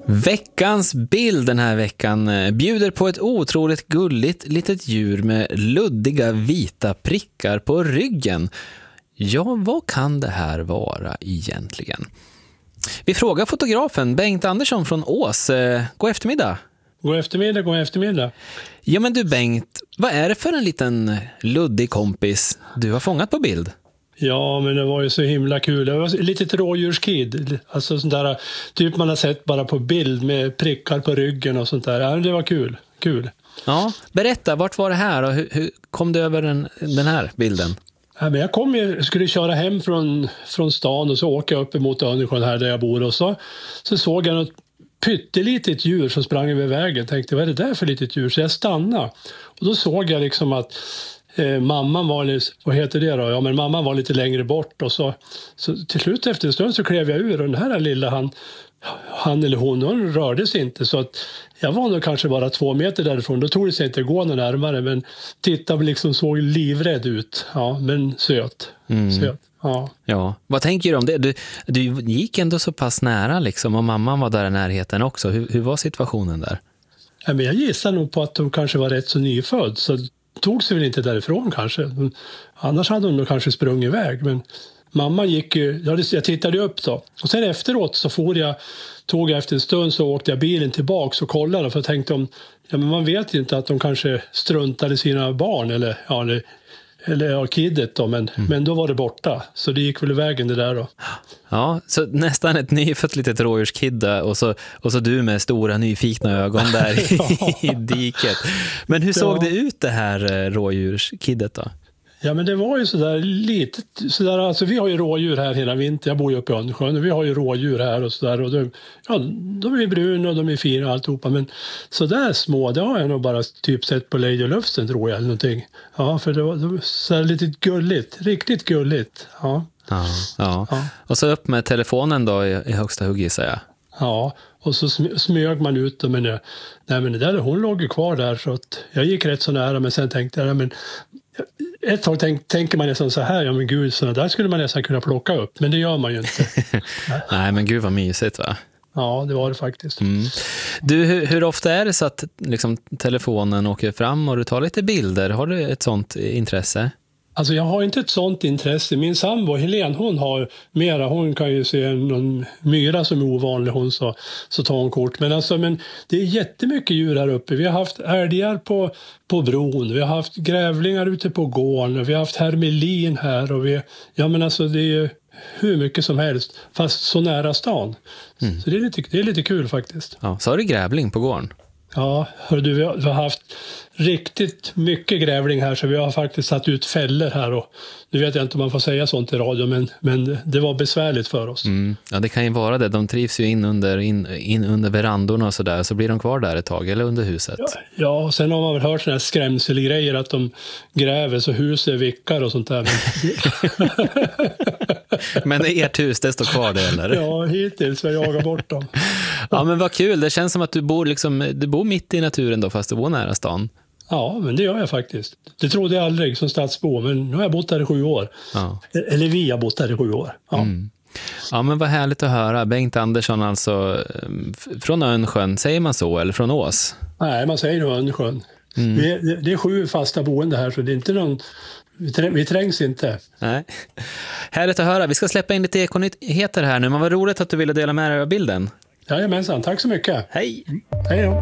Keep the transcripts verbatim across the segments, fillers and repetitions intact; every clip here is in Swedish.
Veckans bild den här veckan bjuder på ett otroligt gulligt litet djur med luddiga vita prickar på ryggen. Ja, vad kan det här vara egentligen? Vi frågar fotografen Bengt Andersson från Ås. God eftermiddag. God eftermiddag, god eftermiddag. Ja, men du Bengt, vad är det för en liten luddig kompis du har fångat på bild? Ja, men det var ju så himla kul. Det var ett litet rådjurskid. Alltså sånt där typ man har sett bara på bild med prickar på ryggen och sånt där. Ja, det var kul. Kul. Ja, berätta, vart var det här och hur, hur kom du över den, den här bilden? Ja, men jag kom ju, skulle köra hem från, från stan och så åker jag upp emot Önnesjön här där jag bor och så, så såg jag något pyttelitet djur som sprang över vägen. Tänkte, vad är det där för litet djur? Så jag stannade. Och då såg jag liksom att Eh, mamman var lite, vad heter det då? Ja, men mamman var lite längre bort och så, så till slut efter en stund så klev jag ur och den här lilla han, han eller hon, hon rörde sig inte så att jag var nog kanske bara två meter därifrån. Då tog det sig inte gå någon närmare men tittade liksom såg livrädd ut. Ja, men söt. Mm. söt. Ja. Ja, vad tänker du om det? Du, du gick ändå så pass nära liksom och mamman var där i närheten också. Hur, hur var situationen där? Ja, men jag gissar nog på att de kanske var rätt så nyfödd så tog sig väl inte därifrån kanske. Annars hade hon nog kanske sprungit iväg. Men mamma gick ju, jag tittade upp då. Och sen efteråt så får jag, tog jag efter en stund så åkte jag bilen tillbaka och kollade. För jag tänkte om, ja men man vet ju inte att de kanske struntade sina barn eller, ja, eller, eller ja, kiddet då. Men, mm. men då var det borta. Så det gick väl i vägen det där då. Ja, så nästan ett nyfött litet rådjurskid och så, och så du med stora nyfikna ögon där i, i diket. Men hur såg ja. det ut det här rådjurskiddet då? Ja, men det var ju sådär litet, sådär, alltså vi har ju rådjur här hela vintern, jag bor ju uppe i Önnesjön och vi har ju rådjur här och sådär och de, ja, de är bruna och de är fina och alltihopa, men sådär små, det har jag nog bara typ sett på Lejdolöfsen tror jag eller någonting. Ja, för det var, det var sådär lite gulligt, riktigt gulligt, ja. Ja, ja. ja. Och så upp med telefonen då i, i högsta hugg gissar jag. Ja, och så smög man ut och men, nej, men det där, hon låg ju kvar där så att jag gick rätt så nära men sen tänkte jag, men ett tag tänk, tänker man nästan så här, ja men gud, så där skulle man nästan kunna plocka upp, men det gör man ju inte. Nej, men gud vad mysigt va? Ja, det var det faktiskt. Mm. Du, hur, hur ofta är det så att liksom, telefonen åker fram och du tar lite bilder? Har du ett sånt intresse? Alltså jag har inte ett sånt intresse. Min sambo Helene, hon har mera. Hon kan ju se någon myra som är ovanlig, hon så, så tar hon kort. Men, alltså, men det är jättemycket djur här uppe. Vi har haft älgar på, på bron. Vi har haft grävlingar ute på gården. Vi har haft hermelin här. Och vi, ja, men alltså, det är hur mycket som helst. Fast så nära stan. Mm. Så det är, lite, det är lite kul faktiskt. Ja, så har du grävling på gården? Ja, hör du, vi har, vi har haft riktigt mycket grävling här så vi har faktiskt satt ut fällor här och nu vet jag inte om man får säga sånt i radio men, men det var besvärligt för oss. Mm. Ja, det kan ju vara det. De trivs ju in under, in, in under verandorna och sådär så blir de kvar där ett tag eller under huset. Ja, ja och sen har man väl hört sådana här skrämselgrejer att de gräver så huset vickar och sånt där. Men ert hus, det står kvar det eller? Ja, hittills jag jagar bort dem. Ja, men vad kul. Det känns som att du bor, liksom, du bor mitt i naturen då fast du bor nära stan. Ja, men det gör jag faktiskt. Det trodde jag aldrig som stadsbo, men nu har jag bott där i sju år. Ja. Eller vi har bott där i sju år. Ja. Mm. Ja, men vad härligt att höra. Bengt Andersson alltså från Önnesjön, säger man så, eller från Ås? Nej, man säger nog Önnesjön. Mm. Det, det är sju fasta boende här, så det är inte någon... Vi trängs inte. Nej. Härligt att höra. Vi ska släppa in lite ekonyheter här nu. Men vad roligt att du ville dela med dig av bilden. Jajamensan, tack så mycket. Hej. Hej då.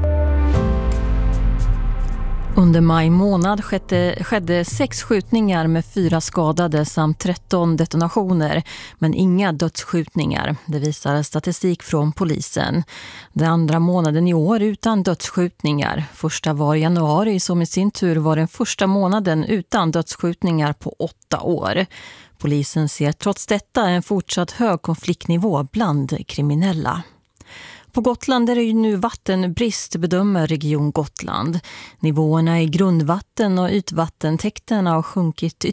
Under maj månad skedde, skedde sex skjutningar med fyra skadade samt tretton detonationer, men inga dödsskjutningar. Det visar statistik från polisen. Den andra månaden i år utan dödsskjutningar. Första var i januari som i sin tur var den första månaden utan dödsskjutningar på åtta år. Polisen ser trots detta en fortsatt hög konfliktnivå bland kriminella. På Gotland är det ju nu vattenbrist, bedömer Region Gotland. Nivåerna i grundvatten och ytvattentäkterna har sjunkit